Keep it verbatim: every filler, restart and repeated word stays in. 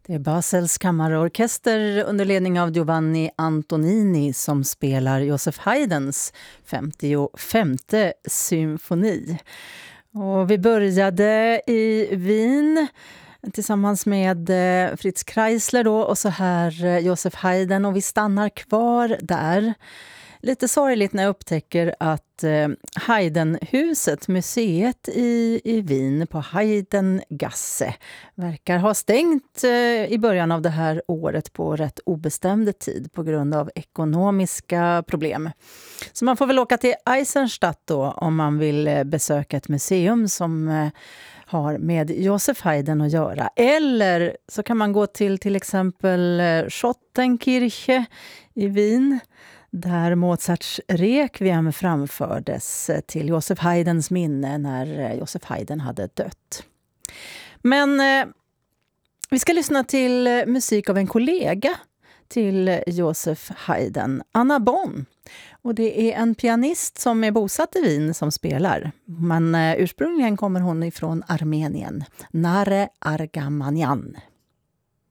Det är Basels kammarorkester under ledning av Giovanni Antonini som spelar Joseph Haydns femtiofemte symfoni. Och vi började i Wien tillsammans med Fritz Kreisler då, och så här Joseph Haydn, och vi stannar kvar där. Lite sorgligt när jag upptäcker att eh, Haydnhuset, museet i, i Wien på Heidengasse, verkar ha stängt eh, i början av det här året på rätt obestämd tid på grund av ekonomiska problem. Så man får väl åka till Eisenstadt då om man vill eh, besöka ett museum som eh, har med Joseph Haydn att göra. Eller så kan man gå till till exempel eh, Schottenkirche i Wien, där Mozarts Requiem framfördes till Joseph Haydns minne när Joseph Haydn hade dött. Men eh, vi ska lyssna till musik av en kollega till Joseph Haydn, Anna Bonn. Och det är en pianist som är bosatt i Wien som spelar. Men eh, ursprungligen kommer hon ifrån Armenien, Nare Argamanyan.